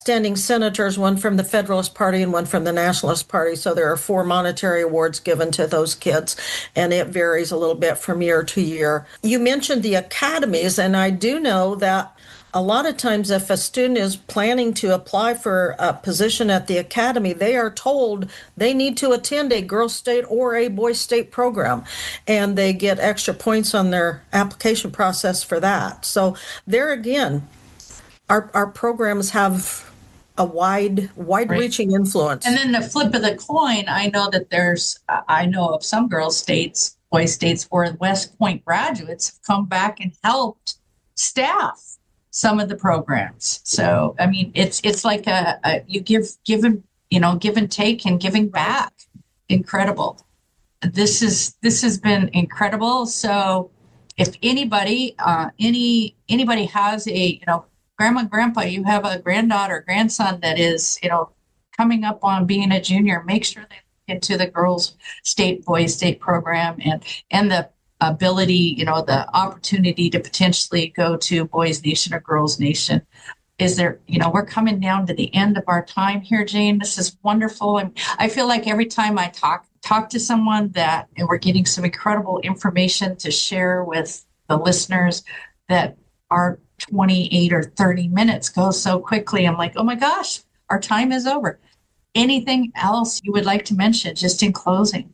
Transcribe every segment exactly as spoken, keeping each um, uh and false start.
standing senators, one from the Federalist Party and one from the Nationalist Party. So there are four monetary awards given to those kids, and it varies a little bit from year to year. You mentioned the academies, and I do know that a lot of times if a student is planning to apply for a position at the academy, they are told they need to attend a girls' state or a boys' state program, and they get extra points on their application process for that. So there again, our, our programs have a wide, wide-reaching right. influence. And then the flip of the coin, I know that there's, I know of some girls' states, boys' states, where West Point graduates have come back and helped staff some of the programs. So, I mean, it's it's like a, a you give, give and, you know, give and take and giving back. Incredible. This is this has been incredible. So, if anybody, uh, any anybody has a, you know, grandma, grandpa, you have a granddaughter, grandson that is, you know, coming up on being a junior, make sure they get into the girls' state, boys' state program, and and the ability, you know, the opportunity to potentially go to Boys Nation or Girls Nation. Is there, you know, we're coming down to the end of our time here, Jane. This is wonderful. And I feel like every time I talk talk to someone that, and we're getting some incredible information to share with the listeners, that our twenty-eight or thirty minutes go so quickly. I'm like, oh my gosh, our time is over. Anything else you would like to mention just in closing?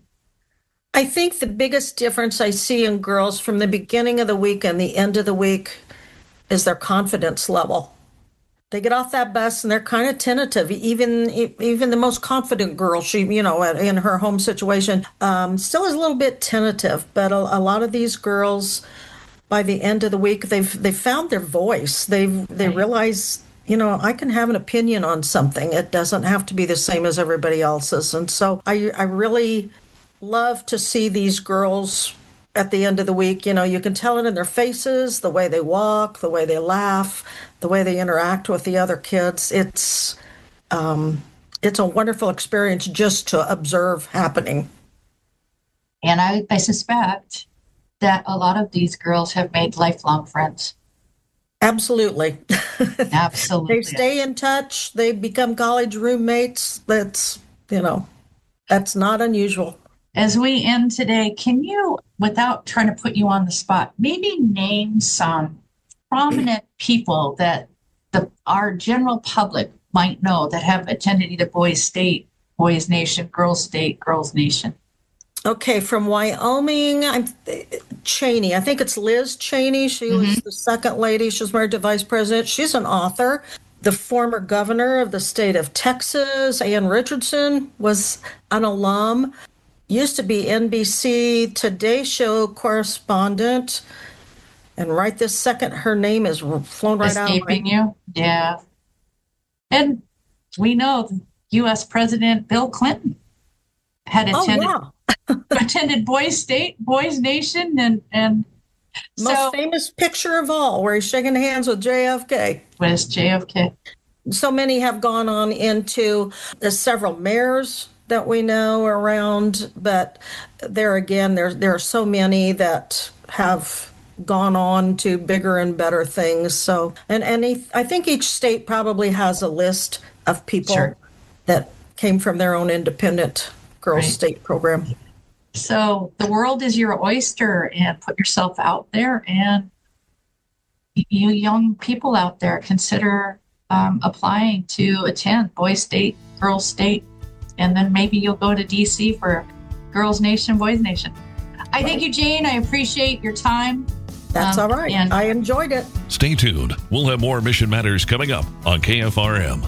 I think the biggest difference I see in girls from the beginning of the week and the end of the week is their confidence level. They get off that bus and they're kind of tentative. Even even the most confident girl, she, you know, in her home situation, um, still is a little bit tentative. But a, a lot of these girls, by the end of the week, they've they found their voice. They they realize, you know, I can have an opinion on something. It doesn't have to be the same as everybody else's. And so I I really love to see these girls at the end of the week. You know, you can tell it in their faces, the way they walk, the way they laugh, the way they interact with the other kids. It's um, it's a wonderful experience just to observe happening. And I, I suspect that a lot of these girls have made lifelong friends. Absolutely. Absolutely. They stay in touch. They become college roommates. That's, you know, that's not unusual. As we end today, can you, without trying to put you on the spot, maybe name some prominent people that the our general public might know that have attended either Boys State, Boys Nation, Girls State, Girls Nation? Okay, from Wyoming, I'm Cheney. I think it's Liz Cheney. She mm-hmm. was the second lady. She was married to Vice President. She's an author. The former governor of the state of Texas, Ann Richardson, was an alum. Used to be N B C Today Show correspondent, and right this second, her name is flown right out. Escaping you? Yeah. And we know U S President Bill Clinton had attended oh, yeah. attended Boys State, Boys Nation, and and most so, famous picture of all, where he's shaking hands with J F K. With J F K. So many have gone on into the several mayors that we know around, but there again, there there are so many that have gone on to bigger and better things. So, and and I think each state probably has a list of people sure. that came from their own independent girls' right. state program. So the world is your oyster, and put yourself out there. And you young people out there, consider um, applying to attend Boys State, Girls State. And then maybe you'll go to D C for Girls Nation, Boys Nation. I thank you, Jane. I appreciate your time. That's um, all right. And I enjoyed it. Stay tuned. We'll have more Mission Matters coming up on K F R M.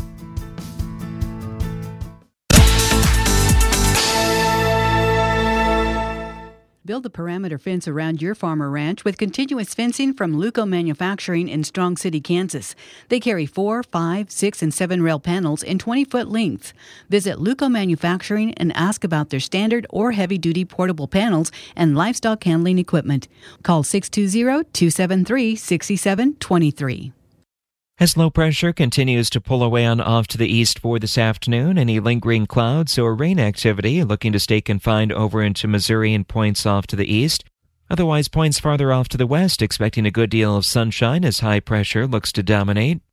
Build a perimeter fence around your farm or ranch with continuous fencing from Luco Manufacturing in Strong City, Kansas. They carry four, five, six, and seven rail panels in twenty-foot lengths. Visit Luco Manufacturing and ask about their standard or heavy-duty portable panels and livestock handling equipment. Call six two zero, two seven three, six seven two three. As low pressure continues to pull away on off to the east for this afternoon, any lingering clouds or rain activity looking to stay confined over into Missouri and points off to the east. Otherwise, points farther off to the west expecting a good deal of sunshine as high pressure looks to dominate.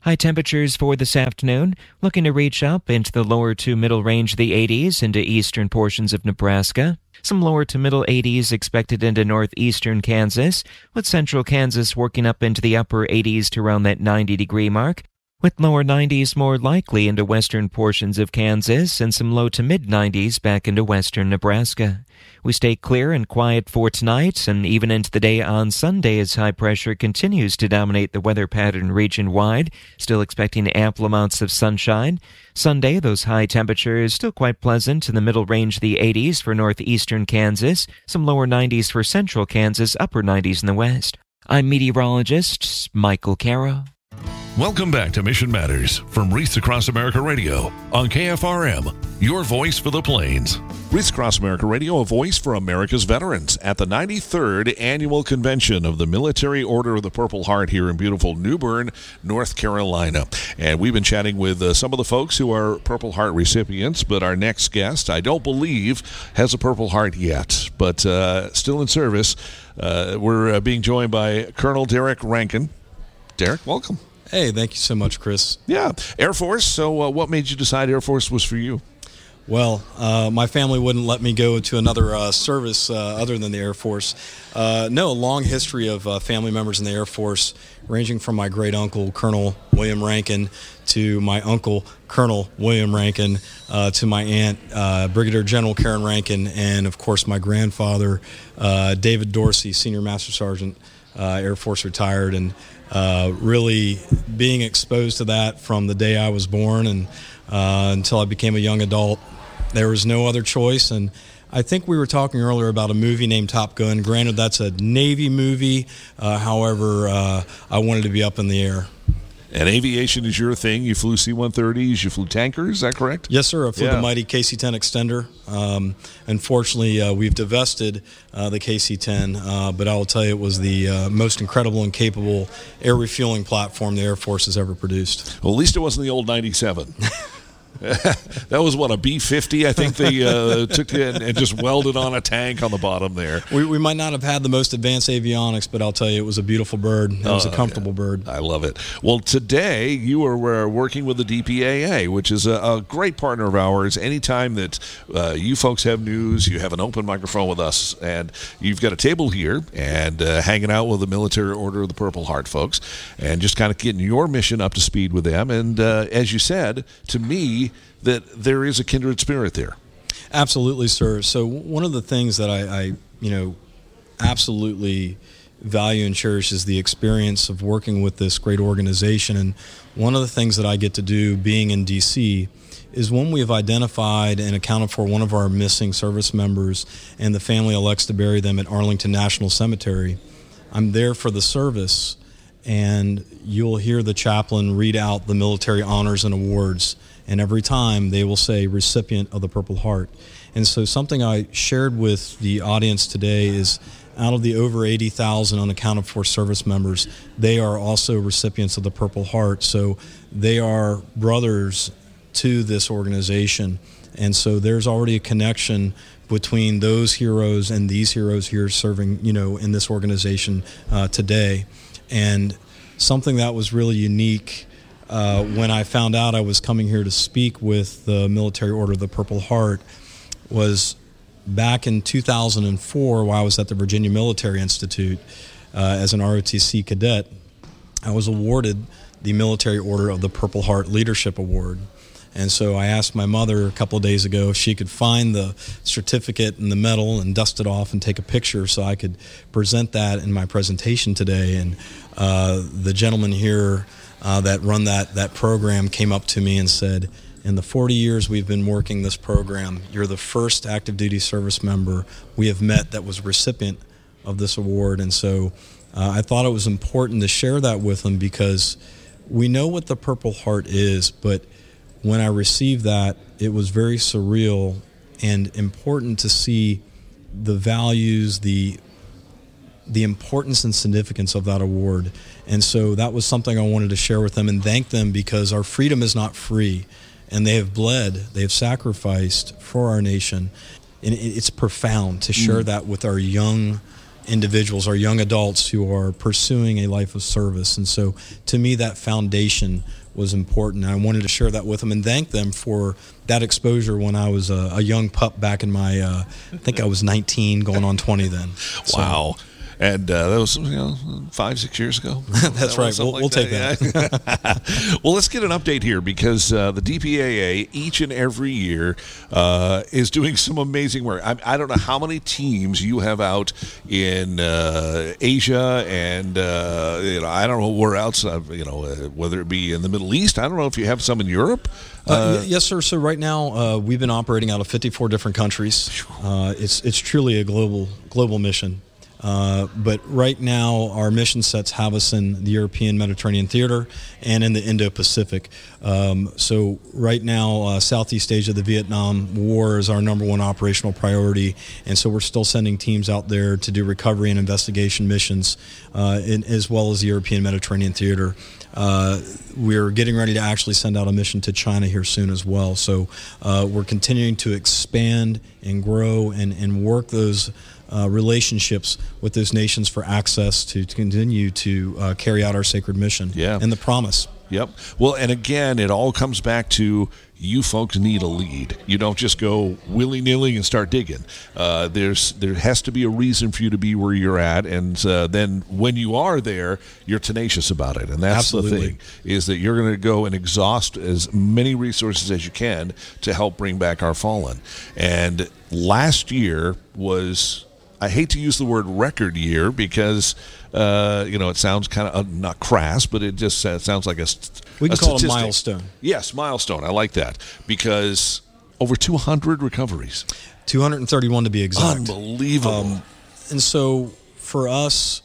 High temperatures for this afternoon, looking to reach up into the lower to middle range of the eighties into eastern portions of Nebraska. Some lower to middle eighties expected into northeastern Kansas, with central Kansas working up into the upper eighties to around that ninety degree mark, with lower nineties more likely into western portions of Kansas and some low to mid nineties back into western Nebraska. We stay clear and quiet for tonight and even into the day on Sunday as high pressure continues to dominate the weather pattern region-wide, still expecting ample amounts of sunshine. Sunday, those high temperatures still quite pleasant in the middle range of the eighties for northeastern Kansas, some lower nineties for central Kansas, upper nineties in the west. I'm meteorologist Michael Caro. Welcome back to Mission Matters from Wreaths Across America Radio on K F R M, your voice for the Plains. Wreaths Across America Radio, a voice for America's veterans at the ninety-third Annual Convention of the Military Order of the Purple Heart here in beautiful New Bern, North Carolina. And we've been chatting with uh, some of the folks who are Purple Heart recipients, but our next guest, I don't believe, has a Purple Heart yet, but uh, still in service. Uh, we're uh, being joined by Colonel Derek Rankin. Derek, welcome. Hey, thank you so much, Chris. Yeah, Air Force. So uh, what made you decide Air Force was for you? Well, uh, my family wouldn't let me go to another uh, service uh, other than the Air Force. Uh, no, a long history of uh, family members in the Air Force, ranging from my great-uncle, Colonel William Rankin, to my uncle, Colonel William Rankin, uh, to my aunt, uh, Brigadier General Karen Rankin, and, of course, my grandfather, uh, David Dorsey, Senior Master Sergeant, uh, Air Force retired, and uh, really being exposed to that from the day I was born and uh, until I became a young adult. There was no other choice, and I think we were talking earlier about a movie named Top Gun. Granted, that's a Navy movie. Uh, however, uh, I wanted to be up in the air. And aviation is your thing. You flew C one thirties, you flew tankers, is that correct? Yes, sir. I flew yeah. the mighty K C ten Extender. Um, unfortunately, uh, we've divested uh, the K C ten, uh, but I will tell you it was the uh, most incredible and capable air refueling platform the Air Force has ever produced. Well, at least it wasn't the old ninety-seven. That was, what, a B fifty, I think they uh, took it and just welded on a tank on the bottom there. We, we might not have had the most advanced avionics, but I'll tell you, it was a beautiful bird. It was oh, a comfortable yeah. bird. I love it. Well, today you are uh, working with the D P A A, which is a, a great partner of ours. Anytime that uh, you folks have news, you have an open microphone with us, and you've got a table here and uh, hanging out with the Military Order of the Purple Heart folks, and just kind of getting your mission up to speed with them. And uh, as you said, to me, that there is a kindred spirit there. Absolutely, sir. So one of the things that I, I, you know, absolutely value and cherish is the experience of working with this great organization. And one of the things that I get to do being in D C is when we have identified and accounted for one of our missing service members and the family elects to bury them at Arlington National Cemetery, I'm there for the service, and you'll hear the chaplain read out the military honors and awards. And every time they will say recipient of the Purple Heart. And so something I shared with the audience today is out of the over eighty thousand unaccounted for service members, they are also recipients of the Purple Heart. So they are brothers to this organization. And so there's already a connection between those heroes and these heroes here serving, you know, in this organization uh, today. And something that was really unique Uh, when I found out I was coming here to speak with the Military Order of the Purple Heart was back in two thousand four while I was at the Virginia Military Institute uh, as an R O T C cadet. I was awarded the Military Order of the Purple Heart Leadership Award. And so I asked my mother a couple of days ago if she could find the certificate and the medal and dust it off and take a picture so I could present that in my presentation today. And uh, the gentleman here Uh, that run that, that program came up to me and said, in the forty years we've been working this program, you're the first active duty service member we have met that was a recipient of this award. And so uh, I thought it was important to share that with them because we know what the Purple Heart is, but when I received that, it was very surreal and important to see the values, the the importance and significance of that award. And so that was something I wanted to share with them and thank them because our freedom is not free, and they have bled, they have sacrificed for our nation. And it's profound to share that with our young individuals, our young adults who are pursuing a life of service. And so to me, that foundation was important. I wanted to share that with them and thank them for that exposure when I was a, a young pup back in my, uh, I think I was nineteen, going on twenty then. So, wow. And uh, that was, you know, five, six years ago. That's that right. We'll, like we'll that. take that. Yeah. Well, let's get an update here because uh, the D P A A each and every year uh, is doing some amazing work. I, I don't know how many teams you have out in uh, Asia and, uh, you know, I don't know where else, uh, you know, uh, whether it be in the Middle East. I don't know if you have some in Europe. Uh, yes, sir. So right now uh, we've been operating out of fifty-four different countries. Uh, it's it's truly a global global mission. Uh, but right now, our mission sets have us in the European Mediterranean theater and in the Indo-Pacific. Um, so right now, uh, Southeast Asia, the Vietnam War is our number one operational priority, and so we're still sending teams out there to do recovery and investigation missions, uh, in, as well as the European Mediterranean theater. Uh, we're getting ready to actually send out a mission to China here soon as well. So uh, we're continuing to expand and grow and, and work those Uh, relationships with those nations for access to, to continue to uh, carry out our sacred mission yeah. and the promise. Yep. Well, and again, it all comes back to you folks need a lead. You don't just go willy-nilly and start digging. Uh, there's there has to be a reason for you to be where you're at, and uh, then when you are there, you're tenacious about it. And that's Absolutely. the thing, is that you're going to go and exhaust as many resources as you can to help bring back our fallen. And last year was, I hate to use the word record year because, uh, you know, it sounds kind of uh, not crass, but it just uh, sounds like a st- We can a call it a statistic. milestone. Yes, milestone. I like that because over two hundred recoveries. two hundred thirty-one to be exact. Unbelievable. Um, and so for us,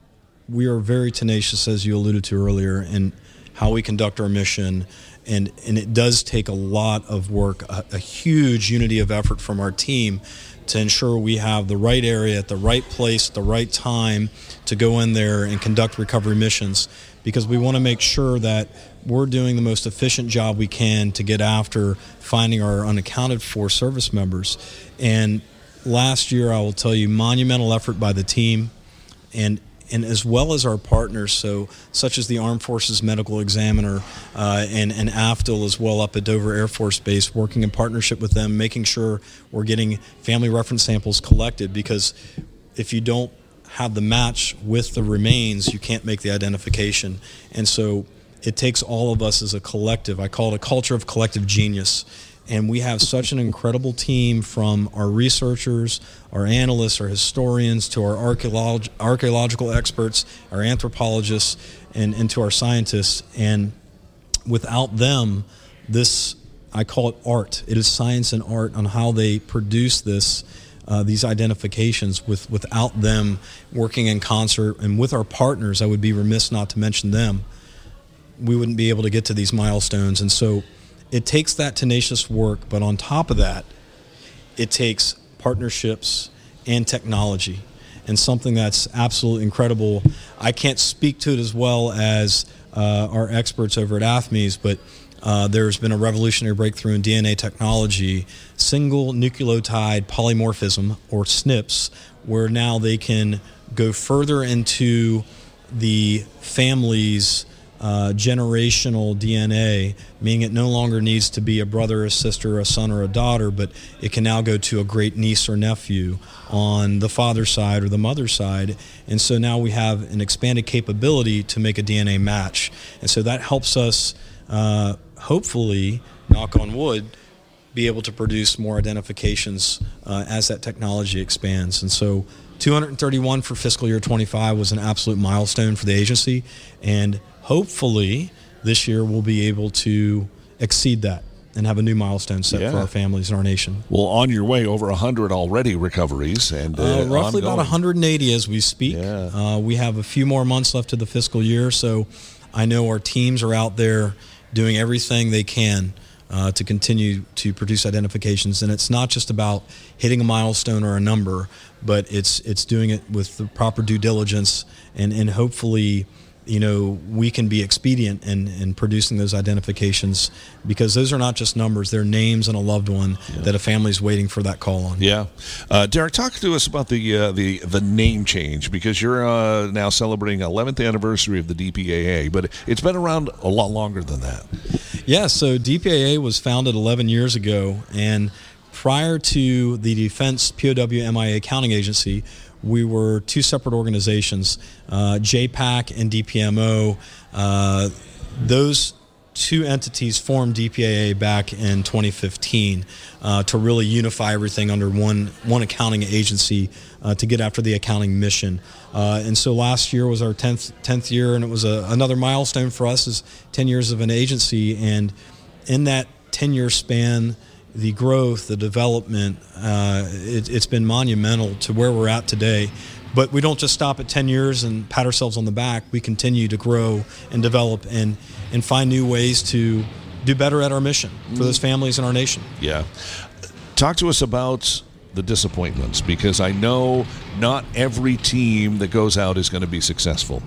we are very tenacious, as you alluded to earlier, in how we conduct our mission. And, and it does take a lot of work, a, a huge unity of effort from our team to ensure we have the right area at the right place at the right time to go in there and conduct recovery missions, because we want to make sure that we're doing the most efficient job we can to get after finding our unaccounted for service members. And last year, I will tell you, monumental effort by the team, and and as well as our partners, so such as the Armed Forces Medical Examiner uh, and, and A F D L as well up at Dover Air Force Base, working in partnership with them, making sure we're getting family reference samples collected, because if you don't have the match with the remains, you can't make the identification. And so it takes all of us as a collective. I call it a culture of collective genius. And we have such an incredible team, from our researchers, our analysts, our historians, to our archeolog- archaeological experts, our anthropologists, and, and to our scientists. And without them, this, I call it art. It is science and art on how they produce this, uh, these identifications. With without them working in concert and with our partners, I would be remiss not to mention them, we wouldn't be able to get to these milestones. And so it takes that tenacious work, but on top of that, it takes partnerships and technology, and something that's absolutely incredible. I can't speak to it as well as uh, our experts over at A F M E S, but uh, there's been a revolutionary breakthrough in D N A technology, single nucleotide polymorphism, or S N Ps, where now they can go further into the family's Uh, generational D N A, meaning it no longer needs to be a brother, a sister, a son, or a daughter, but it can now go to a great niece or nephew on the father's side or the mother's side. And so now we have an expanded capability to make a D N A match. And so that helps us, uh, hopefully, knock on wood, be able to produce more identifications uh, as that technology expands. And so two hundred thirty-one for fiscal year twenty-five was an absolute milestone for the agency, and hopefully this year we'll be able to exceed that and have a new milestone set yeah. for our families and our nation. Well, on your way, over one hundred already recoveries. and uh, uh, Roughly ongoing. about one hundred eighty as we speak. Yeah. Uh, we have a few more months left to the fiscal year, so I know our teams are out there doing everything they can uh, to continue to produce identifications. And it's not just about hitting a milestone or a number, but it's it's doing it with the proper due diligence and, and hopefully you know, we can be expedient in, in producing those identifications, because those are not just numbers, they're names and a loved one yeah. that a family's waiting for that call on. Yeah. Uh, Derek, talk to us about the uh, the the name change, because you're uh, now celebrating eleventh anniversary of the D P A A, but it's been around a lot longer than that. Yeah, so D P A A was founded eleven years ago, and prior to the Defense P O W M I A Accounting Agency, we were two separate organizations, uh, J PAC and D P M O. Uh, those two entities formed D P A A back in twenty fifteen uh, to really unify everything under one one accounting agency uh, to get after the accounting mission. Uh, and so last year was our tenth tenth year, and it was a, another milestone for us, as ten years of an agency. And in that ten-year span, the growth, the development, uh, it, it's been monumental to where we're at today. But we don't just stop at ten years and pat ourselves on the back. We continue to grow and develop and, and find new ways to do better at our mission for those families in our nation. Yeah. Talk to us about the disappointments, because I know not every team that goes out is going to be successful.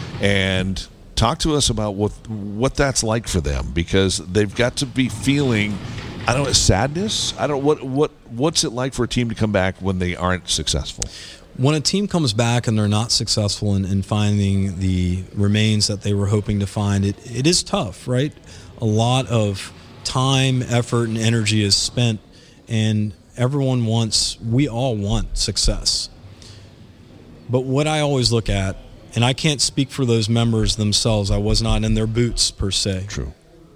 And talk to us about what what that's like for them, because they've got to be feeling, I don't know, sadness? I don't know, what what what's it like for a team to come back when they aren't successful? When a team comes back and they're not successful in, in finding the remains that they were hoping to find, it, it is tough, right? A lot of time, effort, and energy is spent, and everyone wants, we all want success. But what I always look at, and I can't speak for those members themselves, I was not in their boots per se. True.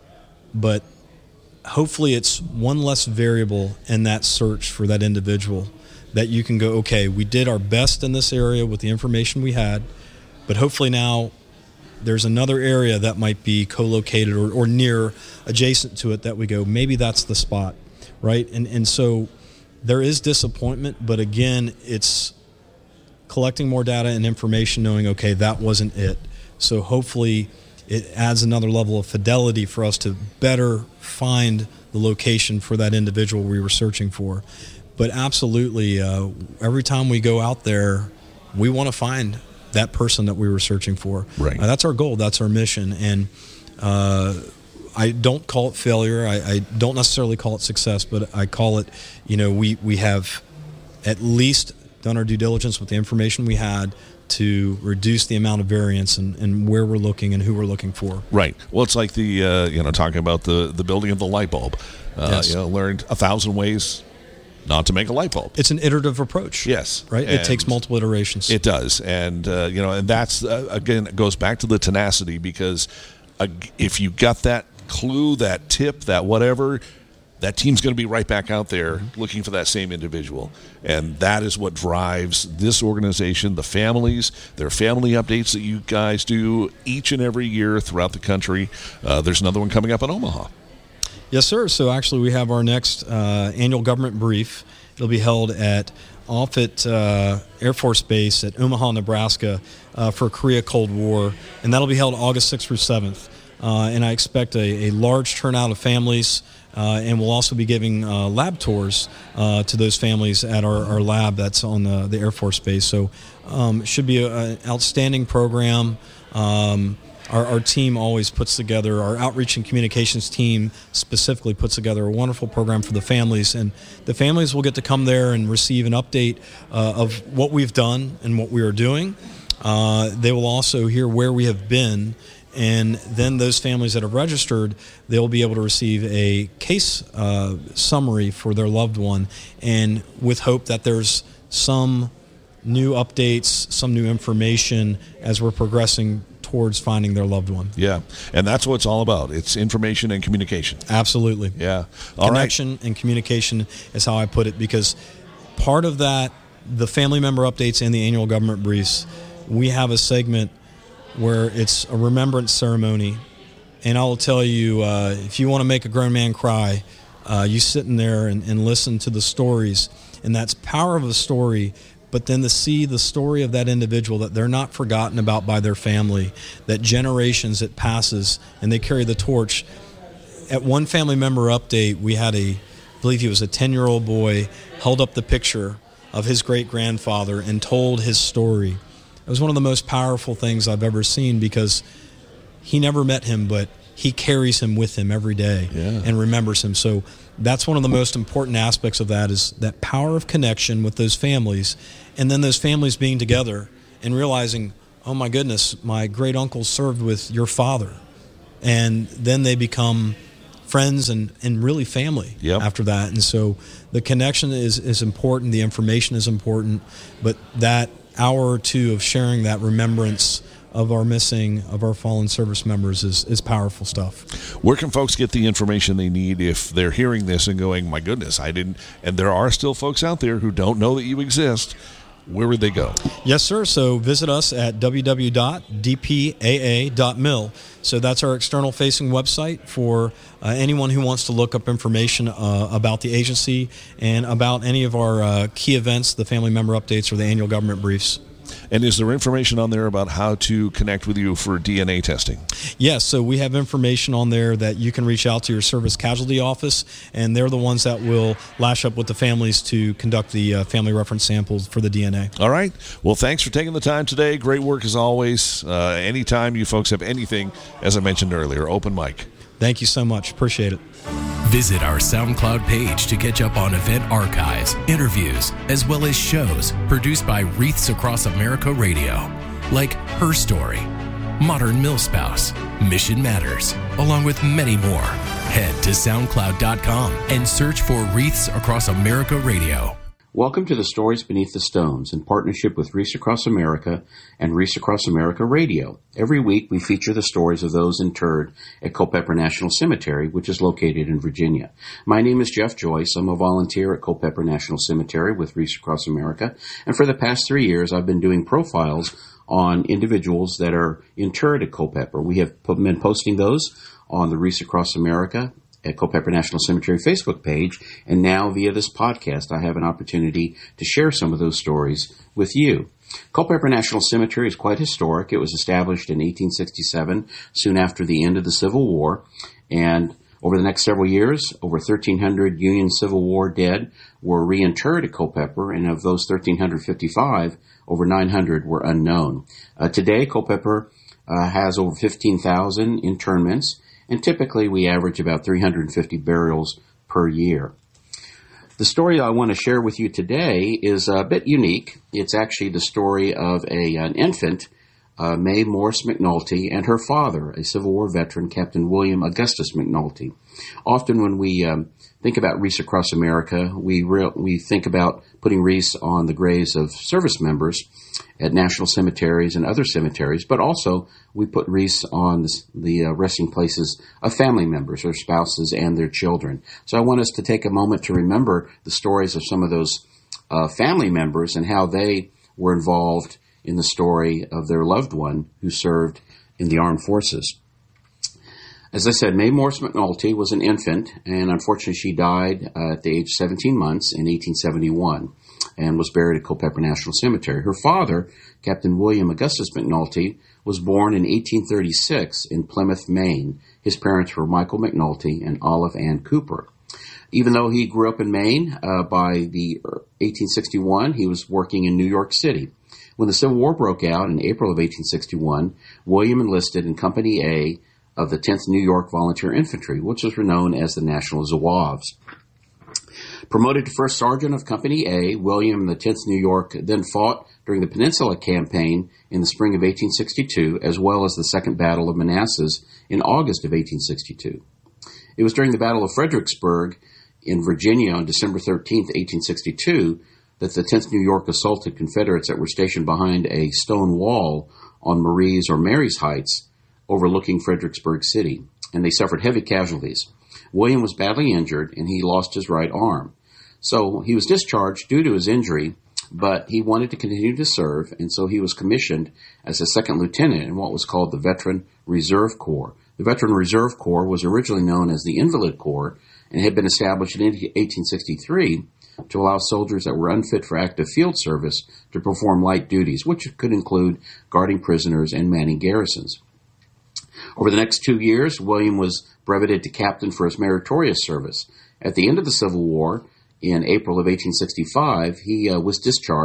But hopefully it's one less variable in that search for that individual, that you can go, okay, we did our best in this area with the information we had, but hopefully now there's another area that might be co-located or, or near adjacent to it that we go, maybe that's the spot, right? And and so there is disappointment, but again, it's collecting more data and information, knowing, okay, that wasn't it. So hopefully it adds another level of fidelity for us to better find the location for that individual we were searching for. But absolutely, uh, every time we go out there, we want to find that person that we were searching for. Right. Uh, that's our goal. That's our mission. And uh, I don't call it failure. I, I don't necessarily call it success, but I call it, you know, we, we have at least done our due diligence with the information we had to reduce the amount of variance and, and where we're looking and who we're looking for. Right. Well, it's like the, uh, you know, talking about the, the building of the light bulb. Uh, Yes. You know, learned a thousand ways not to make a light bulb. It's an iterative approach. Yes. Right? It And takes multiple iterations. It does. And, uh, you know, and that's, uh, again, it goes back to the tenacity, because uh, if you got that clue, that tip, that whatever, that team's going to be right back out there looking for that same individual. And that is what drives this organization, the families, their family updates that you guys do each and every year throughout the country. Uh, there's another one coming up in Omaha. Yes, sir. So actually we have our next uh, annual government brief. It'll be held at Offutt uh, Air Force Base at Omaha, Nebraska uh, for Korea Cold War. And that'll be held August sixth through seventh. Uh, and I expect a, a large turnout of families. Uh, and we'll also be giving uh, lab tours uh, to those families at our, our lab that's on the, the Air Force Base. So um, it should be a, an outstanding program. Um, our, our team always puts together, our outreach and communications team specifically puts together a wonderful program for the families. And the families will get to come there and receive an update uh, of what we've done and what we are doing. Uh, they will also hear where we have been. And then those families that have registered, they'll be able to receive a case uh, summary for their loved one, and with hope that there's some new updates, some new information as we're progressing towards finding their loved one. Yeah, and that's what it's all about. It's information and communication. Absolutely. Yeah. All Connection right. and communication is how I put it, because part of that, the family member updates and the annual government briefs, we have a segment where it's a remembrance ceremony. And I'll tell you, uh, if you want to make a grown man cry, uh, you sit in there and, and listen to the stories. And that's power of a story, but then to see the story of that individual, that they're not forgotten about by their family, that generations it passes, and they carry the torch. At one family member update, we had a, I believe he was a ten-year-old boy, held up the picture of his great-grandfather and told his story. It was one of the most powerful things I've ever seen, because he never met him, but he carries him with him every day yeah. and remembers him. So that's one of the most important aspects of that, is that power of connection with those families, and then those families being together and realizing, oh my goodness, my great uncle served with your father. And then they become friends and, and really family yep. after that. And so the connection is, is important, the information is important, but that hour or two of sharing that remembrance of our missing, of our fallen service members is, is powerful stuff. Where can folks get the information they need if they're hearing this and going, my goodness, I didn't, and there are still folks out there who don't know that you exist? Where would they go? Yes, sir. So visit us at w w w dot d p a a dot mil. So that's our external-facing website for uh, anyone who wants to look up information uh, about the agency and about any of our uh, key events, the family member updates, or the annual government briefs. And is there information on there about how to connect with you for D N A testing? Yes, so we have information on there that you can reach out to your service casualty office, and they're the ones that will lash up with the families to conduct the uh, family reference samples for the D N A. All right. Well, thanks for taking the time today. Great work as always. Uh, anytime you folks have anything, as I mentioned earlier, open mic. Thank you so much. Appreciate it. Visit our SoundCloud page to catch up on event archives, interviews, as well as shows produced by Wreaths Across America Radio, like Her Story, Modern Millspouse, Mission Matters, along with many more. Head to soundcloud dot com and search for Wreaths Across America Radio. Welcome to the Stories Beneath the Stones in partnership with Wreaths Across America and Wreaths Across America Radio. Every week we feature the stories of those interred at Culpeper National Cemetery, which is located in Virginia. My name is Jeff Joyce. I'm a volunteer at Culpeper National Cemetery with Wreaths Across America, and for the past three years I've been doing profiles on individuals that are interred at Culpeper. We have been posting those on the Wreaths Across America at Culpeper National Cemetery Facebook page, and now via this podcast I have an opportunity to share some of those stories with you. Culpeper National Cemetery is quite historic. It was established in eighteen sixty-seven, soon after the end of the Civil War, and over the next several years, over thirteen hundred Union Civil War dead were reinterred at Culpeper, and of those one thousand three hundred fifty-five, over nine hundred were unknown. Uh, today, Culpeper uh, has over fifteen thousand internments, and typically we average about three hundred fifty burials per year. The story I want to share with you today is a bit unique. It's actually the story of a, an infant, uh, Mae Morse McNulty, and her father, a Civil War veteran, Captain William Augustus McNulty. Often when we um, think about wreaths across America, we re- we think about putting wreaths on the graves of service members at national cemeteries and other cemeteries, but also we put wreaths on the, the uh, resting places of family members, their spouses, and their children. So I want us to take a moment to remember the stories of some of those uh, family members and how they were involved in the story of their loved one who served in the armed forces. As I said, Mae Morse McNulty was an infant, and unfortunately she died uh, at the age of seventeen months in eighteen seventy-one and was buried at Culpeper National Cemetery. Her father, Captain William Augustus McNulty, was born in eighteen thirty-six in Plymouth, Maine. His parents were Michael McNulty and Olive Ann Cooper. Even though he grew up in Maine, uh, by the eighteen sixty-one, he was working in New York City. When the Civil War broke out in April of eighteen sixty-one, William enlisted in Company A of the tenth New York Volunteer Infantry, which was known as the National Zouaves. Promoted to First Sergeant of Company A, William and the tenth New York then fought during the Peninsula Campaign in the spring of eighteen sixty-two, as well as the Second Battle of Manassas in August of eighteen sixty-two. It was during the Battle of Fredericksburg in Virginia on December thirteenth, eighteen sixty-two, that the tenth New York assaulted Confederates that were stationed behind a stone wall on Marie's or Mary's Heights overlooking Fredericksburg City, and they suffered heavy casualties. William was badly injured, and he lost his right arm. So he was discharged due to his injury, but he wanted to continue to serve, and so he was commissioned as a second lieutenant in what was called the Veteran Reserve Corps. The Veteran Reserve Corps was originally known as the Invalid Corps and had been established in eighteen sixty-three to allow soldiers that were unfit for active field service to perform light duties, which could include guarding prisoners and manning garrisons. Over the next two years, William was breveted to captain for his meritorious service. At the end of the Civil War, in April of eighteen sixty-five, he uh, was discharged,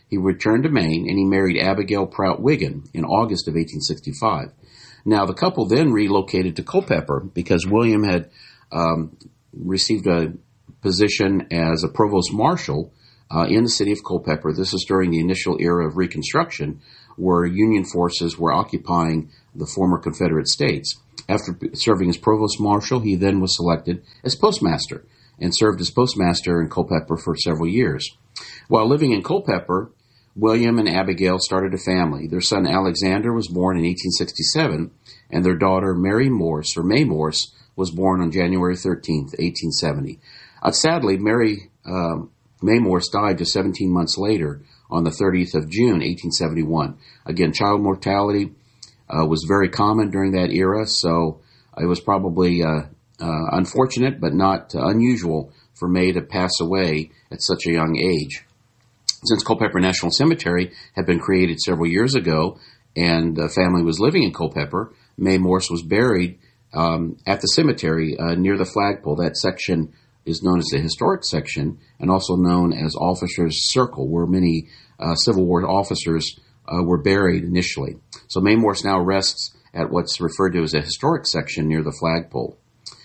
he returned to Maine and he married Abigail Prout Wiggin in August of eighteen sixty-five. Now, the couple then relocated to Culpeper because William had um, received a position as a provost marshal uh, in the city of Culpeper. This is during the initial era of Reconstruction, where Union forces were occupying the former Confederate states. After serving as provost marshal, he then was selected as postmaster and served as postmaster in Culpeper for several years. While living in Culpeper, William and Abigail started a family. Their son Alexander was born in eighteen sixty-seven, and their daughter Mary Morse, or May Morse, was born on January thirteenth, eighteen seventy. Uh, sadly, Mary um, May Morse died just seventeen months later on the thirtieth of June, eighteen seventy-one. Again, child mortality uh, was very common during that era, so it was probably uh, uh, unfortunate but not uh, unusual for May to pass away at such a young age. Since Culpeper National Cemetery had been created several years ago and the family was living in Culpeper, May Morse was buried um, at the cemetery uh, near the flagpole. That section is known as the historic section and also known as Officers' Circle, where many uh, Civil War officers uh, were buried initially. So May Morse now rests at what's referred to as a historic section near the flagpole.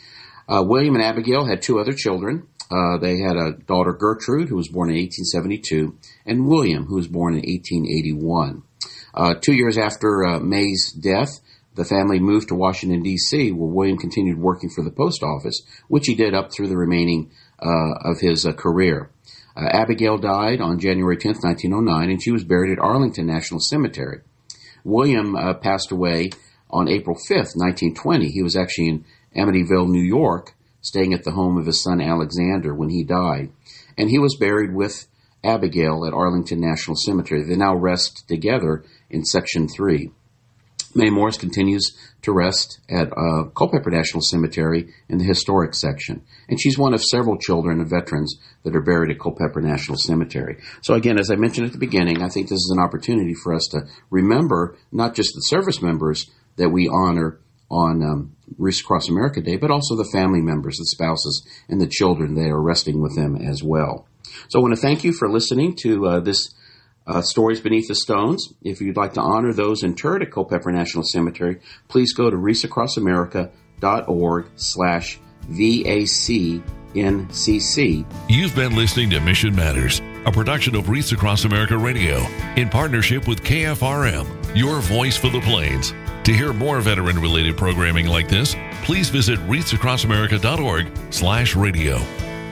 Uh, William and Abigail had two other children. Uh, they had a daughter, Gertrude, who was born in eighteen seventy-two, and William, who was born in eighteen eighty-one. Uh, two years after uh, May's death, the family moved to Washington, D C, where William continued working for the post office, which he did up through the remaining uh, of his uh, career. Uh, Abigail died on January tenth, nineteen oh nine, and she was buried at Arlington National Cemetery. William uh, passed away on April fifth, nineteen twenty. He was actually in Amityville, New York, staying at the home of his son Alexander when he died. And he was buried with Abigail at Arlington National Cemetery. They now rest together in Section three. May Morse continues to rest at uh, Culpeper National Cemetery in the historic section. And she's one of several children of veterans that are buried at Culpeper National Cemetery. So again, as I mentioned at the beginning, I think this is an opportunity for us to remember not just the service members that we honor on um, Wreaths Across America Day, but also the family members, the spouses, and the children that are resting with them as well. So I want to thank you for listening to uh, this uh, Stories Beneath the Stones. If you'd like to honor those interred at Culpeper National Cemetery, please go to wreaths across america dot org slash V A C N C C. You've been listening to Mission Matters, a production of Wreaths Across America Radio, in partnership with K F R M, your voice for the Plains. To hear more veteran-related programming like this, please visit wreaths across america dot org slash radio.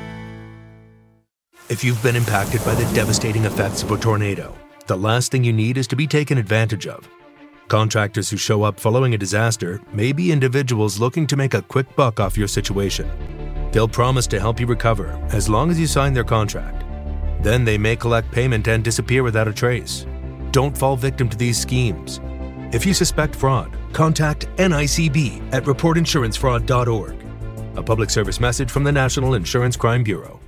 If you've been impacted by the devastating effects of a tornado, the last thing you need is to be taken advantage of. Contractors who show up following a disaster may be individuals looking to make a quick buck off your situation. They'll promise to help you recover as long as you sign their contract. Then they may collect payment and disappear without a trace. Don't fall victim to these schemes. If you suspect fraud, contact N I C B at report insurance fraud dot org. A public service message from the National Insurance Crime Bureau.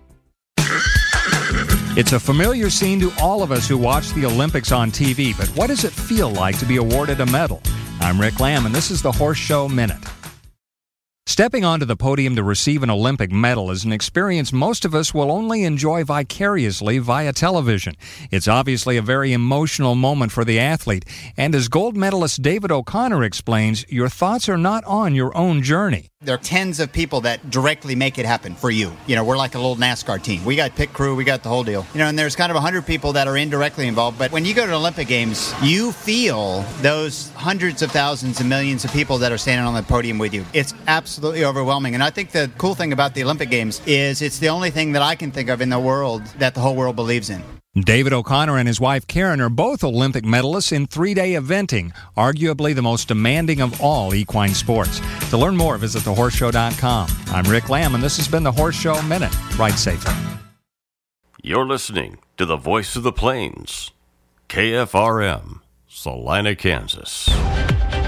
It's a familiar scene to all of us who watch the Olympics on T V, but what does it feel like to be awarded a medal? I'm Rick Lamb, and this is the Horse Show Minute. Stepping onto the podium to receive an Olympic medal is an experience most of us will only enjoy vicariously via television. It's obviously a very emotional moment for the athlete, and as gold medalist David O'Connor explains, your thoughts are not on your own journey. There are tens of people that directly make it happen for you. You know, we're like a little NASCAR team. We got pit crew, we got the whole deal. You know, and there's kind of one hundred people that are indirectly involved. But when you go to Olympic Games, you feel those hundreds of thousands and millions of people that are standing on the podium with you. It's absolutely overwhelming. And I think the cool thing about the Olympic Games is it's the only thing that I can think of in the world that the whole world believes in. David O'Connor and his wife Karen are both Olympic medalists in three-day eventing, arguably the most demanding of all equine sports. To learn more, visit the horse show dot com. I'm Rick Lamb, and this has been the Horse Show Minute. Ride safely. You're listening to the Voice of the Plains, K F R M, Salina, Kansas.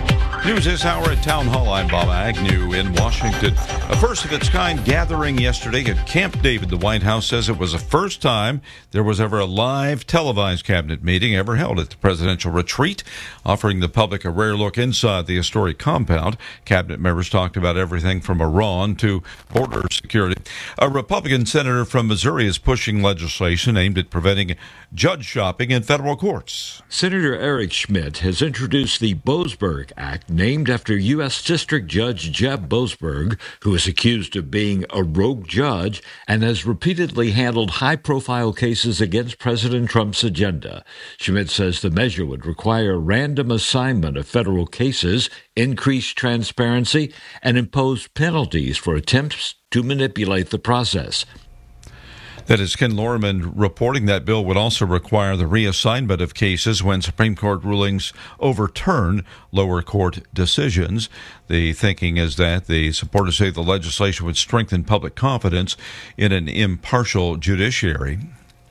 News this hour at Town Hall. I'm Bob Agnew in Washington. A first-of-its-kind gathering yesterday at Camp David. The White House says it was the first time there was ever a live televised cabinet meeting ever held at the presidential retreat, offering the public a rare look inside the historic compound. Cabinet members talked about everything from Iran to border security. A Republican senator from Missouri is pushing legislation aimed at preventing judge shopping in federal courts. Senator Eric Schmidt has introduced the Boasberg Act, named after U S District Judge Jeb Boasberg, who is accused of being a rogue judge and has repeatedly handled high-profile cases against President Trump's agenda. Schmidt says the measure would require random assignment of federal cases, increase transparency, and impose penalties for attempts to manipulate the process. That is Ken Lorman reporting that bill would also require the reassignment of cases when Supreme Court rulings overturn lower court decisions. The thinking is that the supporters say the legislation would strengthen public confidence in an impartial judiciary.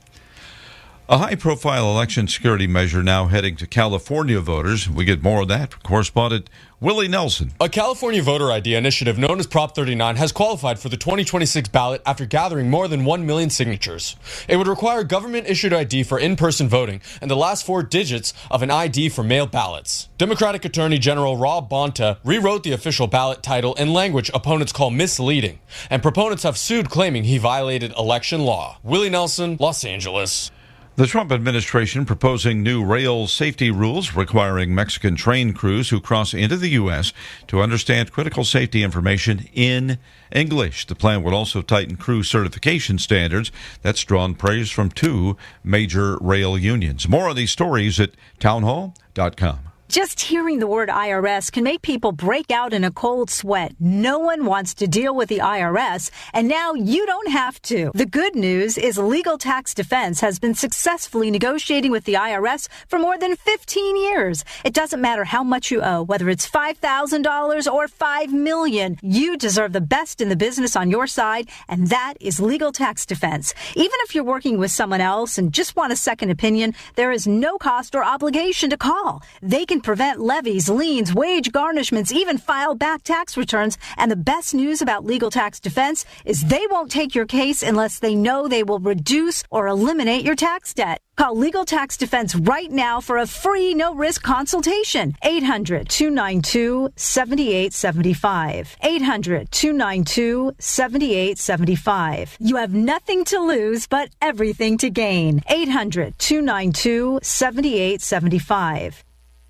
A high-profile election security measure now heading to California voters. We get more of that from correspondent Willie Nelson. A California voter I D initiative known as Prop thirty-nine has qualified for the twenty twenty-six ballot after gathering more than one million signatures. It would require government-issued I D for in-person voting and the last four digits of an I D for mail ballots. Democratic Attorney General Rob Bonta rewrote the official ballot title in language opponents call misleading, and proponents have sued claiming he violated election law. Willie Nelson, Los Angeles. The Trump administration proposing new rail safety rules requiring Mexican train crews who cross into the U S to understand critical safety information in English. The plan would also tighten crew certification standards. That's drawn praise from two major rail unions. More on these stories at townhall dot com. Just hearing the word I R S can make people break out in a cold sweat. No one wants to deal with the I R S, and now you don't have to. The good news is Legal Tax Defense has been successfully negotiating with the I R S for more than fifteen years. It doesn't matter how much you owe, whether it's five thousand dollars or five million dollars. You deserve the best in the business on your side, and that is Legal Tax Defense. Even if you're working with someone else and just want a second opinion, there is no cost or obligation to call. They can prevent levies, liens, wage garnishments, even file back tax returns. And the best news about Legal Tax Defense is they won't take your case unless they know they will reduce or eliminate your tax debt. Call Legal Tax Defense right now for a free, no-risk consultation. eight hundred, two nine two, seven eight seven five. eight hundred, two nine two, seven eight seven five. You have nothing to lose but everything to gain. eight hundred, two nine two, seven eight seven five.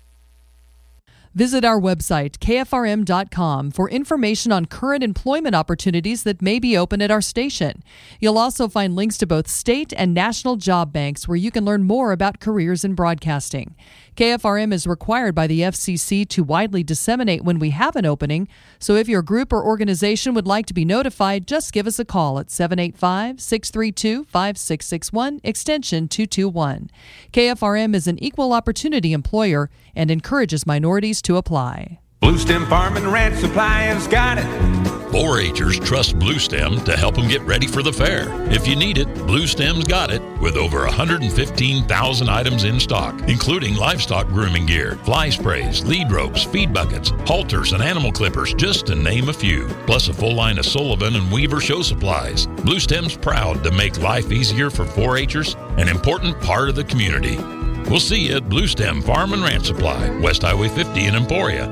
Visit our website, K F R M dot com, for information on current employment opportunities that may be open at our station. You'll also find links to both state and national job banks where you can learn more about careers in broadcasting. K F R M is required by the F C C to widely disseminate when we have an opening, so if your group or organization would like to be notified, just give us a call at seven eight five, six three two, five six six one, extension two two one. K F R M is an equal opportunity employer and encourages minorities to apply. Blue Stem Farm and Ranch Supply has got it. four H'ers trust Blue Stem to help them get ready for the fair. If you need it, Blue Stem's got it, with over one hundred fifteen thousand items in stock, including livestock grooming gear, fly sprays, lead ropes, feed buckets, halters, and animal clippers, just to name a few. Plus a full line of Sullivan and Weaver show supplies. Blue Stem's proud to make life easier for four H'ers, an important part of the community. We'll see you at Blue Stem Farm and Ranch Supply, West Highway fifty in Emporia.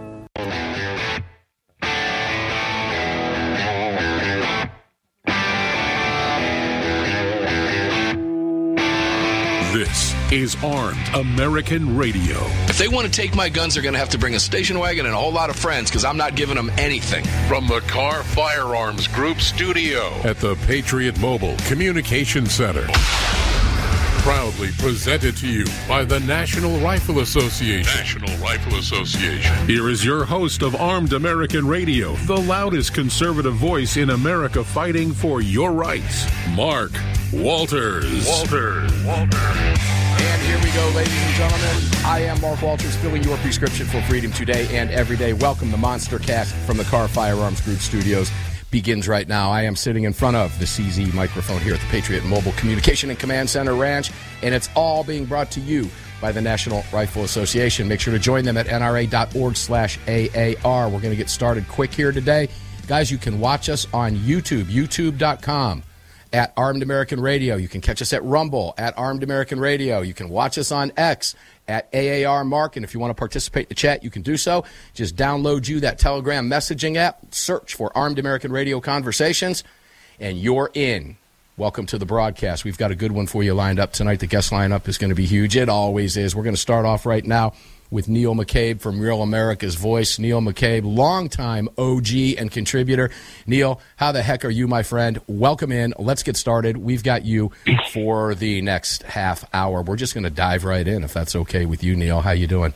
This is Armed American Radio. If they want to take my guns, they're going to have to bring a station wagon and a whole lot of friends, because I'm not giving them anything. From the Car Firearms Group studio at the Patriot Mobile Communication Center. Proudly presented to you by the National Rifle Association. National Rifle Association. Here is your host of Armed American Radio, the loudest conservative voice in America fighting for your rights, Mark Walters. Walters. Walters. And here we go, ladies and gentlemen. I am Mark Walters, filling your prescription for freedom today and every day. Welcome to Monster Cast from the Car Firearms Group studios. Begins right now. I am sitting in front of the C Z microphone here at the Patriot Mobile Communication and Command Center Ranch, and it's all being brought to you by the National Rifle Association. Make sure to join them at N R A dot org slash A A R. We're going to get started quick here today. Guys, you can watch us on YouTube, youtube dot com. At Armed American Radio. You can catch us at Rumble at Armed American Radio. You can watch us on X at A A R Mark. And if you want to participate in the chat, you can do so. Just download you that Telegram messaging app, search for Armed American Radio Conversations, and you're in. Welcome to the broadcast. We've got a good one for you lined up tonight. The guest lineup is going to be huge. It always is. We're going to start off right now with Neil McCabe from Real America's Voice. Neil McCabe, longtime O G and contributor. Neil, how the heck are you, my friend? Welcome in. Let's get started. We've got you for the next half hour. We're just going to dive right in, if that's okay with you, Neil. How you doing?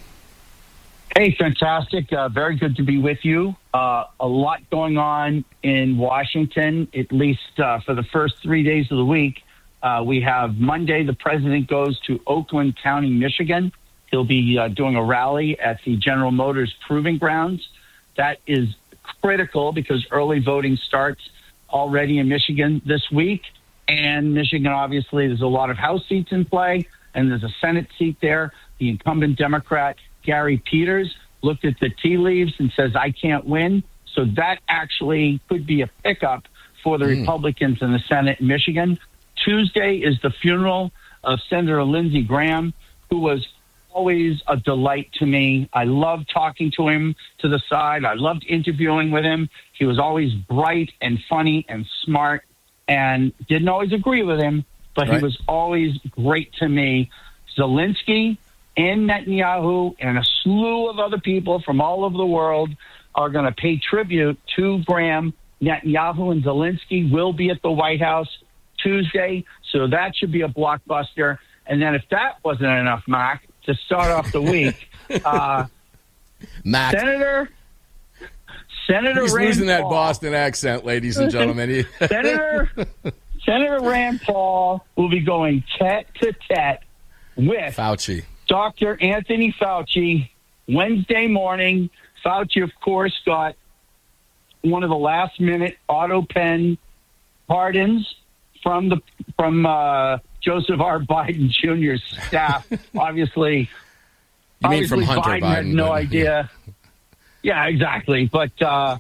Hey, fantastic. Uh, very good to be with you. Uh, a lot going on in Washington, at least uh, for the first three days of the week. Uh, we have Monday, the president goes to Oakland County, Michigan. He'll be uh, doing a rally at the General Motors Proving Grounds. That is critical because early voting starts already in Michigan this week. And Michigan, obviously, there's a lot of House seats in play, and there's a Senate seat there. The incumbent Democrat, Gary Peters, looked at the tea leaves and says, I can't win. So that actually could be a pickup for the mm. Republicans in the Senate in Michigan. Tuesday is the funeral of Senator Lindsey Graham, who was always a delight to me. I loved talking to him to the side. I loved interviewing with him. He was always bright and funny and smart, and didn't always agree with him, but right. he was always great to me. Zelensky and Netanyahu and a slew of other people from all over the world are going to pay tribute to Graham. Netanyahu and Zelensky will be at the White House Tuesday, so that should be a blockbuster. And then if that wasn't enough, Mark, to start off the week, uh, Mac. Senator Senator He's Rand losing that Paul, Boston accent, ladies and gentlemen. Senator Senator Rand Paul will be going tete-to-tete with Fauci. Doctor Anthony Fauci Wednesday morning. Fauci, of course, got one of the last-minute auto pen pardons from the from uh, Joseph R. Biden Junior's staff. obviously, you obviously mean from Hunter Biden, Biden had no but, idea. Yeah. yeah, exactly. But uh,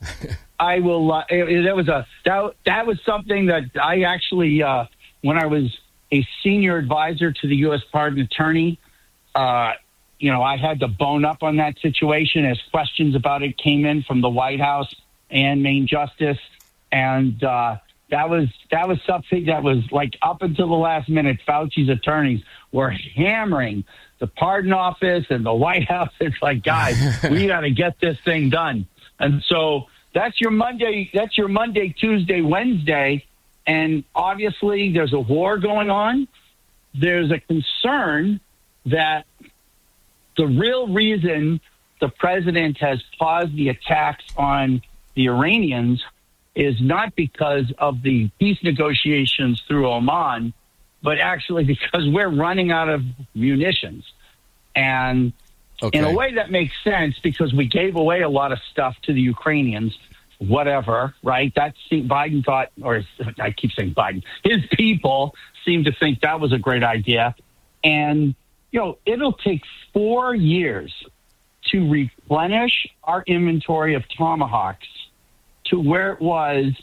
I will. Uh, it, that was a that that was something that I actually, uh, when I was a senior advisor to the U S Pardon Attorney, uh, you know, I had to bone up on that situation as questions about it came in from the White House and Main Justice, and. Uh, That was that was something that was like up until the last minute. Fauci's attorneys were hammering the pardon office and the White House. It's like, guys, we got to get this thing done. And so that's your Monday. That's your Monday, Tuesday, Wednesday. And obviously, there's a war going on. There's a concern that the real reason the president has paused the attacks on the Iranians is not because of the peace negotiations through Oman, but actually because we're running out of munitions. And okay. in a way that makes sense because we gave away a lot of stuff to the Ukrainians, whatever, right? That Biden thought, or I keep saying Biden, his people seem to think that was a great idea. And, you know, it'll take four years to replenish our inventory of Tomahawks to where it was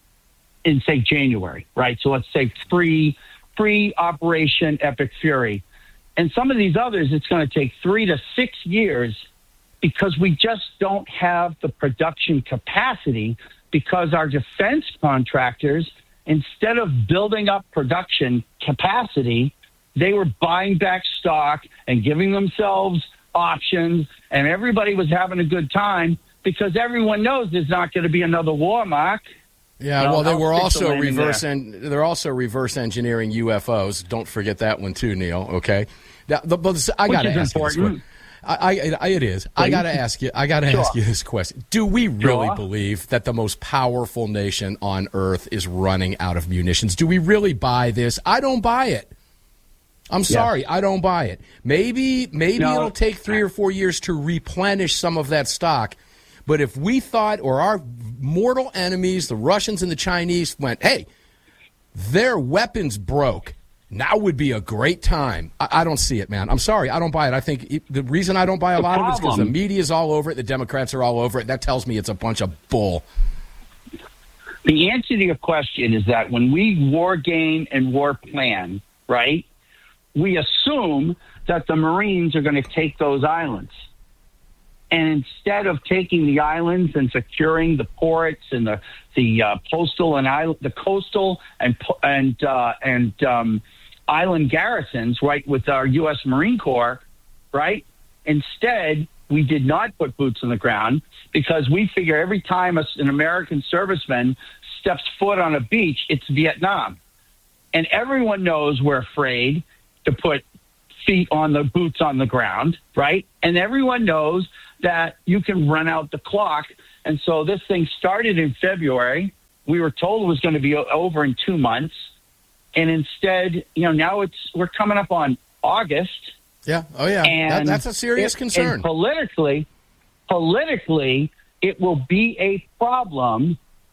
in, say, January, right? So let's say pre, pre-Operation Epic Fury. And some of these others, it's going to take three to six years because we just don't have the production capacity because our defense contractors, instead of building up production capacity, they were buying back stock and giving themselves options, and everybody was having a good time because everyone knows there's not going to be another war, Mark. Yeah, no, well, they were also the reverse. En- they're also reverse engineering U F Os. Don't forget that one too, Neil. Okay, now, the, but I got to ask important. you this question. I, I, it is. Please? I got to ask you. I got to sure. ask you this question. Do we really sure. believe that the most powerful nation on earth is running out of munitions? Do we really buy this? I don't buy it. I'm sorry, yes. I don't buy it. Maybe, maybe no. it'll take three or four years to replenish some of that stock. But if we thought, or our mortal enemies, the Russians and the Chinese, went, hey, their weapons broke, Now would be a great time. I, I don't see it, man. I'm sorry. I don't buy it. I think it, the reason I don't buy a the lot problem, of it is because the media is all over it. The Democrats are all over it. That tells me it's a bunch of bull. The answer to your question is that when we war game and war plan, right, we assume that the Marines are going to take those islands. And instead of taking the islands and securing the ports and the the uh, postal and island, the coastal and and uh, and um, island garrisons, right, with our U S Marine Corps, right? Instead, we did not put boots on the ground because we figure every time an American serviceman steps foot on a beach, it's Vietnam, and everyone knows we're afraid to put feet on the boots on the ground, right? And everyone knows that you can run out the clock. And so this thing started in February. We were told it was going to be over in two months. And instead, you know, now it's we're coming up on August. Yeah. Oh, yeah. And that, that's a serious it, concern. And politically, politically, it will be a problem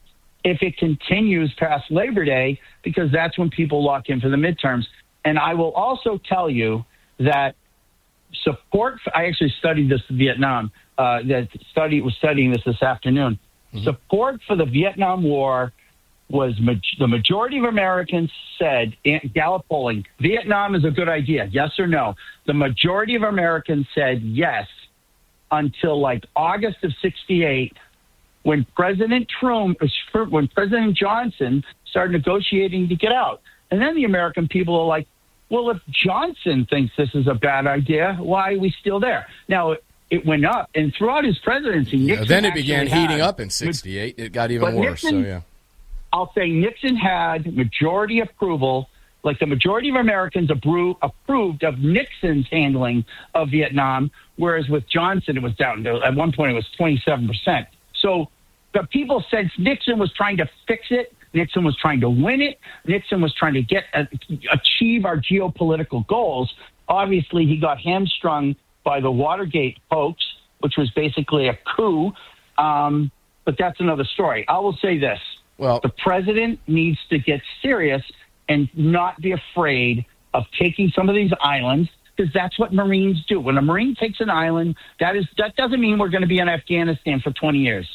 if it continues past Labor Day, because that's when people lock in for the midterms. And I will also tell you that support, for, I actually studied this in Vietnam, uh, that study was studying this this afternoon. Mm-hmm. Support for the Vietnam War was, ma- the majority of Americans said, in Gallup polling, Vietnam is a good idea, yes or no? The majority of Americans said yes until like August of sixty-eight, when President Trump, when President Johnson started negotiating to get out. And then the American people are like, well, if Johnson thinks this is a bad idea, why are we still there? Now, it, it went up, and throughout his presidency, Nixon yeah, then it began had, heating up in sixty-eight. It got even but worse. Nixon, so, yeah. I'll say Nixon had majority approval, like the majority of Americans appro- approved of Nixon's handling of Vietnam, whereas with Johnson, it was down to, at one point, it was twenty-seven percent. So the people said Nixon was trying to fix it. Nixon was trying to win it. Nixon was trying to get uh, achieve our geopolitical goals. Obviously, he got hamstrung by the Watergate hoax, which was basically a coup. Um, but that's another story. I will say this. Well, the president needs to get serious and not be afraid of taking some of these islands, because that's what Marines do. When a Marine takes an island, that is that doesn't mean we're going to be in Afghanistan for twenty years.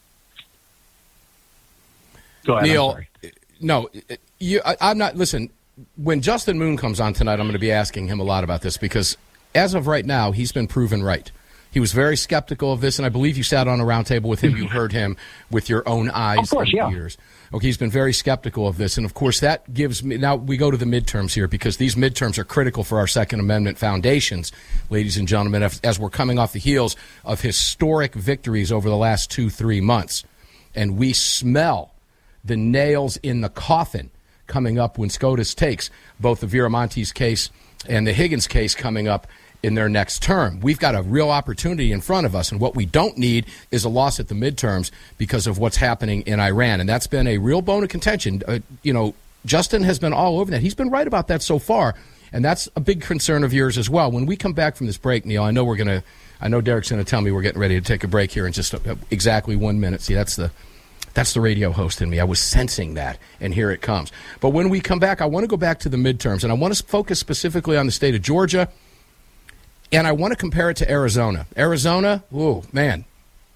Go ahead, Neil, no, you, I, I'm not. Listen, when Justin Moon comes on tonight, I'm going to be asking him a lot about this, because as of right now, he's been proven right. He was very skeptical of this, and I believe you sat on a round table with him. You heard him with your own eyes of course, and yeah. ears. Okay, he's been very skeptical of this, and of course that gives me. Now we go to the midterms here, because these midterms are critical for our Second Amendment foundations, ladies and gentlemen, as, as we're coming off the heels of historic victories over the last two, three months, and we smell the nails in the coffin coming up when SCOTUS takes both the Viramontes case and the Higgins case coming up in their next term. We've got a real opportunity in front of us, and what we don't need is a loss at the midterms because of what's happening in Iran, and that's been a real bone of contention. Uh, you know, Justin has been all over that. He's been right about that so far, and that's a big concern of yours as well. When we come back from this break, Neil, I know we're going to, I know Derek's going to tell me we're getting ready to take a break here in just a, exactly one minute. See, that's the That's the radio host in me. I was sensing that, and here it comes. But when we come back, I want to go back to the midterms, and I want to focus specifically on the state of Georgia, and I want to compare it to Arizona. Arizona, oh, man.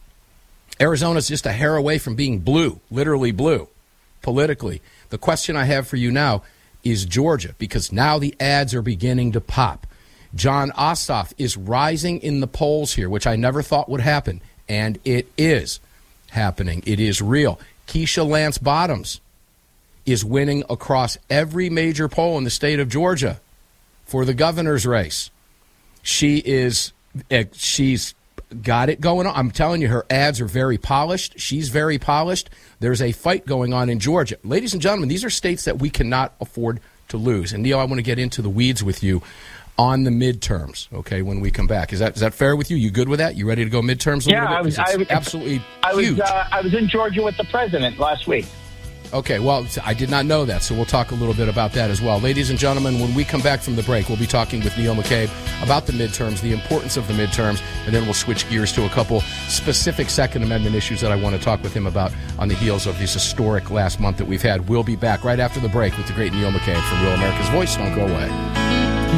Arizona's just a hair away from being blue, literally blue, politically. The question I have for you now is Georgia, because now the ads are beginning to pop. Jon Ossoff is rising in the polls here, which I never thought would happen, and it is happening. It is real. Keisha Lance Bottoms is winning across every major poll in the state of Georgia for the governor's race. She is, she's got it going on. I'm telling you, her ads are very polished. She's very polished. There's a fight going on in Georgia. Ladies and gentlemen, these are states that we cannot afford to lose. And Neil, I want to get into the weeds with you on the midterms, okay, when we come back. Is that is that fair with you? You good with that? You ready to go midterms a yeah, little bit? I was, I was absolutely I was, huge. uh, I was in Georgia with the president last week. Okay, well, I did not know that, so we'll talk a little bit about that as well. Ladies and gentlemen, when we come back from the break, we'll be talking with Neil McCabe about the midterms, the importance of the midterms, and then we'll switch gears to a couple specific Second Amendment issues that I want to talk with him about on the heels of this historic last month that we've had. We'll be back right after the break with the great Neil McCabe from Real America's Voice. Don't go away.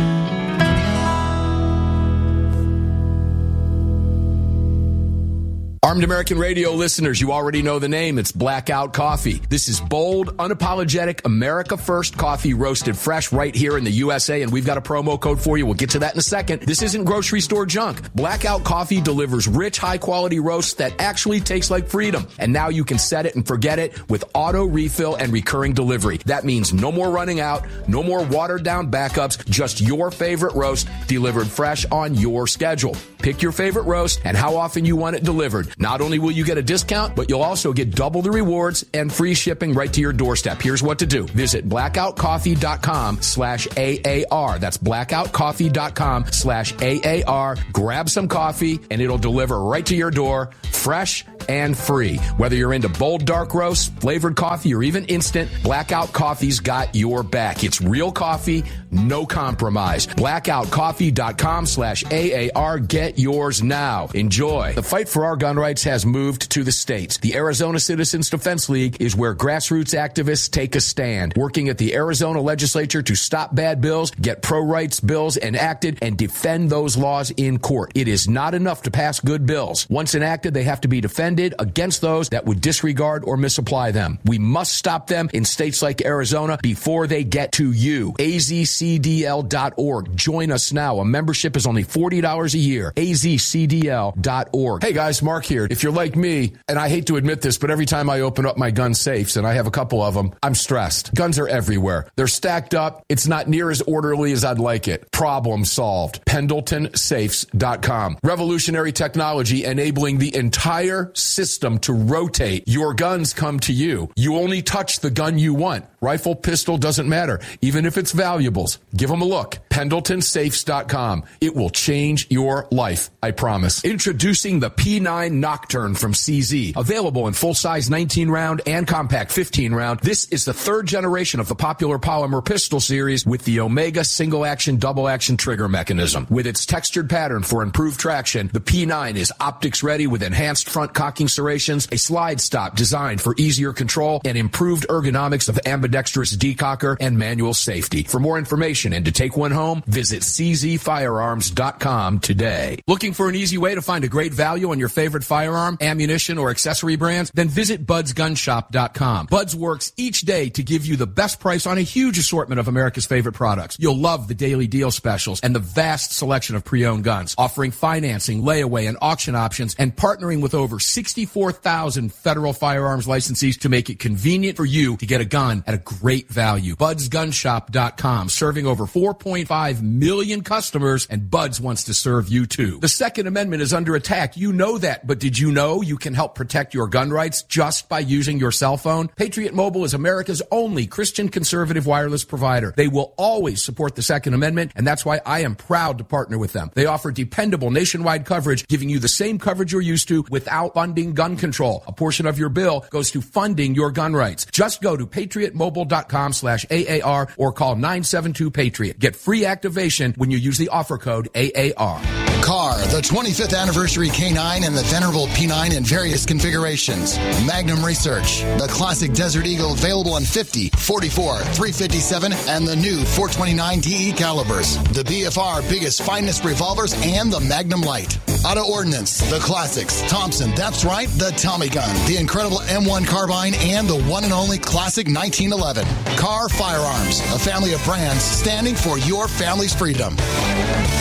Armed American Radio listeners, you already know the name. It's Blackout Coffee. This is bold, unapologetic, America First coffee roasted fresh right here in the U S A, and we've got a promo code for you. We'll get to that in a second. This isn't grocery store junk. Blackout Coffee delivers rich, high-quality roasts that actually taste like freedom. And now you can set it and forget it with auto refill and recurring delivery. That means no more running out, no more watered-down backups, just your favorite roast delivered fresh on your schedule. Pick your favorite roast and how often you want it delivered. Not only will you get a discount, but you'll also get double the rewards and free shipping right to your doorstep. Here's what to do. Visit blackoutcoffee.com slash AAR. That's blackoutcoffee.com slash AAR. Grab some coffee and it'll deliver right to your door, fresh and free. Whether you're into bold dark roasts, flavored coffee, or even instant, Blackout Coffee's got your back. It's real coffee, no compromise. blackoutcoffee.com slash AAR. Get yours now. Enjoy. The fight for our gun rights has moved to the states. The Arizona Citizens Defense League is where grassroots activists take a stand, working at the Arizona legislature to stop bad bills, get pro-rights bills enacted, and defend those laws in court. It is not enough to pass good bills. Once enacted, they have to be defended against those that would disregard or misapply them. We must stop them in states like Arizona before they get to you. A Z C D L dot org. Join us now. A membership is only forty dollars a year. A Z C D L dot org. Hey guys, Mark here. If you're like me, and I hate to admit this, but every time I open up my gun safes, and I have a couple of them, I'm stressed. Guns are everywhere. They're stacked up. It's not near as orderly as I'd like it. Problem solved. Pendleton Safes dot com. Revolutionary technology enabling the entire system to rotate. Your guns come to you. You only touch the gun you want. Rifle, pistol, doesn't matter. Even if it's valuables. Give them a look. Pendleton Safes dot com. It will change your life, I promise. Introducing the P nine Nocturne from C Z. Available in full-size nineteen round and compact fifteen round. This is the third generation of the popular polymer pistol series with the Omega single-action, double-action trigger mechanism. With its textured pattern for improved traction, the P nine is optics-ready with enhanced front cocking serrations, a slide stop designed for easier control, and improved ergonomics of ambidextrous decocker and manual safety. For more information and to take one home, visit C Z firearms dot com today. Looking for an easy way to find a great value on your favorite firearm, ammunition, or accessory brands? Then visit buds gun shop dot com. Buds works each day to give you the best price on a huge assortment of America's favorite products. You'll love the daily deal specials and the vast selection of pre-owned guns, offering financing, layaway, and auction options, and partnering with over sixty-four thousand federal firearms licensees to make it convenient for you to get a gun at a great value. buds gun shop dot com, serving over four point five million customers, and Buds wants to serve you too. The Second Amendment is under attack. You know that, but did you know you can help protect your gun rights just by using your cell phone? Patriot Mobile is America's only Christian conservative wireless provider. They will always support the Second Amendment, and that's why I am proud to partner with them. They offer dependable nationwide coverage, giving you the same coverage you're used to without funding gun control. A portion of your bill goes to funding your gun rights. Just go to patriot mobile dot com slash A A R or call nine seven two Patriot. Get free activation when you use the offer code A A R. Car, the twenty-fifth anniversary K nine and the venerable P nine in various configurations. Magnum Research, the classic Desert Eagle available in fifty, forty-four, three fifty-seven, and the new four twenty-nine D E calibers. The B F R biggest, finest revolvers and the Magnum Light. Auto Ordnance, the classics. Thompson, that's right, the Tommy gun. The incredible M one carbine and the one and only classic nineteen eleven. Car Firearms, a family of brands standing for your family's freedom.